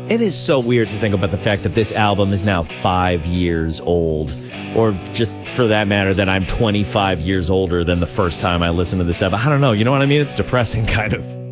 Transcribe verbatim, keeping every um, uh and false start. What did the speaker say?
It is so weird to think about the fact that this album is now five years old. Or just for that matter, that I'm twenty-five years older than the first time I listened to this album. I don't know. You know what I mean? It's depressing, kind of.